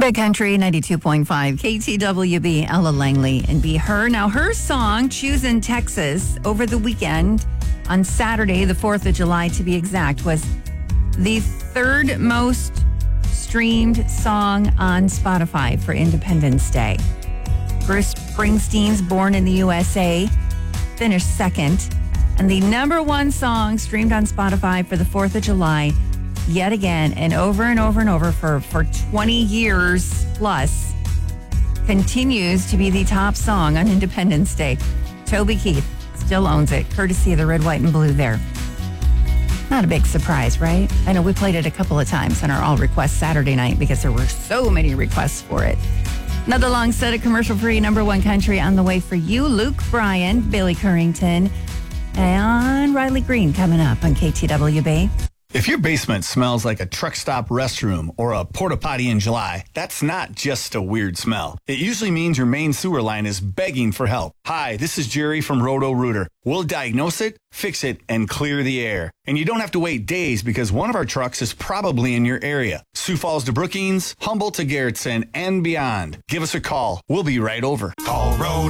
Big Country 92.5, KTWB, Ella Langley and Be Her. Now, her song, Choosing Texas, over the weekend, on Saturday, the 4th of July to be exact, was the third most streamed song on Spotify for Independence Day. Bruce Springsteen's Born in the USA finished second. And the number one song streamed on Spotify for the 4th of July, yet again, and over and over and over for 20 years plus, continues to be the top song on Independence Day. Toby Keith still owns it, courtesy of the Red, White, and Blue there. Not a big surprise, right? I know we played it a couple of times on our All Requests Saturday night because there were so many requests for it. Another long set of commercial-free number one country on the way for you. Luke Bryan, Billy Currington, and Riley Green coming up on KTWB. If your basement smells like a truck stop restroom or a porta potty in July, that's not just a weird smell. It usually means your main sewer line is begging for help. Hi, this is Jerry from Roto-Rooter. We'll diagnose it, fix it, and clear the air. And you don't have to wait days because one of our trucks is probably in your area. Sioux Falls to Brookings, Humboldt to Garrettson, and beyond. Give us a call. We'll be right over. Call Roto.